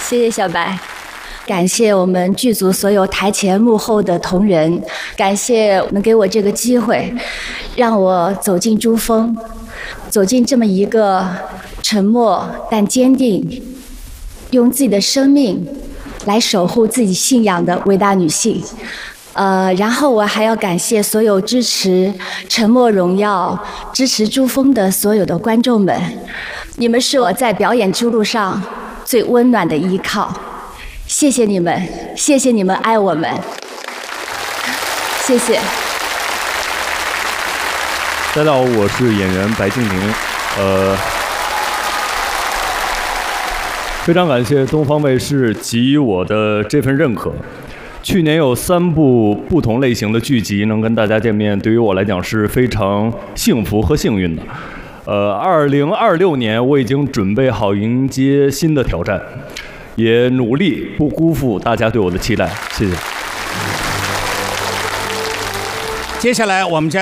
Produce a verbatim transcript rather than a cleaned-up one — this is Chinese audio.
谢谢小白。感谢我们剧组所有台前幕后的同仁，感谢能给我这个机会，让我走进珠峰，走进这么一个沉默但坚定，用自己的生命来守护自己信仰的伟大女性。呃，然后我还要感谢所有支持《沉默荣耀》、支持珠峰的所有的观众们，你们是我在表演之路上最温暖的依靠。谢谢你们，谢谢你们爱我们，谢谢。 大家好，我是演员白敬亭，呃，非常感谢东方卫视给予我的这份认可。去年有三部不同类型的剧集能跟大家见面，对于我来讲是非常幸福和幸运的。呃，二零二六年我已经准备好迎接新的挑战，也努力不辜负大家对我的期待。谢谢。 接下来我们将